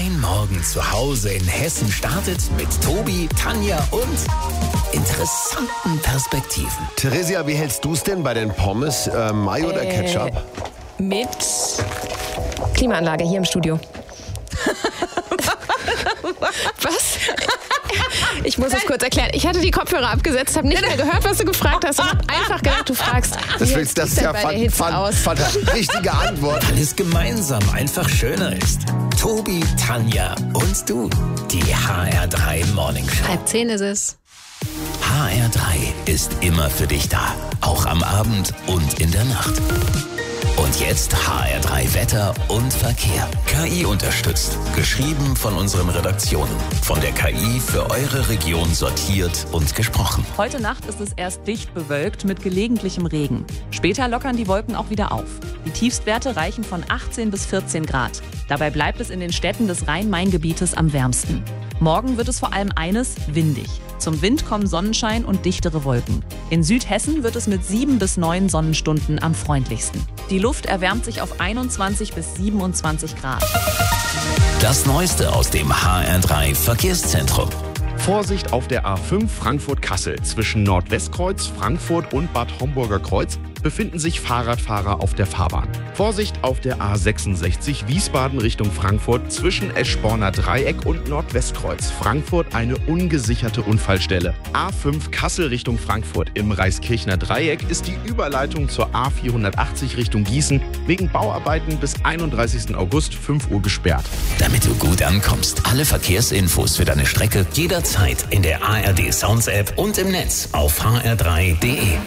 Dein Morgen zu Hause in Hessen startet mit Tobi, Tanja und interessanten Perspektiven. Theresia, wie hältst du es denn bei den Pommes? Mayo oder Ketchup? Mit Klimaanlage hier im Studio. Was? Ich muss es kurz erklären. Ich hatte die Kopfhörer abgesetzt, habe nicht mehr gehört, was du gefragt hast und habe einfach gedacht, du fragst, Das wie ist sieht's denn ja bei der Hitze aus? richtige Antwort. Weil es gemeinsam einfach schöner ist. Tobi, Tanja und du. Die HR3 Morning Show. 9:30 ist es. HR3 ist immer für dich da. Auch am Abend und in der Nacht. Und jetzt HR3 Wetter und Verkehr. KI unterstützt. Geschrieben von unseren Redaktionen. Von der KI für eure Region sortiert und gesprochen. Heute Nacht ist es erst dicht bewölkt mit gelegentlichem Regen. Später lockern die Wolken auch wieder auf. Die Tiefstwerte reichen von 18 bis 14 Grad. Dabei bleibt es in den Städten des Rhein-Main-Gebietes am wärmsten. Morgen wird es vor allem windig. Zum Wind kommen Sonnenschein und dichtere Wolken. In Südhessen wird es mit 7 bis 9 Sonnenstunden am freundlichsten. Die Luft erwärmt sich auf 21 bis 27 Grad. Das Neueste aus dem HR3 Verkehrszentrum. Vorsicht auf der A5 Frankfurt-Kassel. Zwischen Nordwestkreuz, Frankfurt und Bad Homburger Kreuz befinden sich Fahrradfahrer auf der Fahrbahn. Vorsicht auf der A66 Wiesbaden Richtung Frankfurt zwischen Eschborner Dreieck und Nordwestkreuz. Frankfurt eine ungesicherte Unfallstelle. A5 Kassel Richtung Frankfurt im Reiskirchner Dreieck ist die Überleitung zur A480 Richtung Gießen wegen Bauarbeiten bis 31. August 5 Uhr gesperrt. Damit du gut ankommst. Alle Verkehrsinfos für deine Strecke jederzeit in der ARD Sounds App und im Netz auf hr3.de.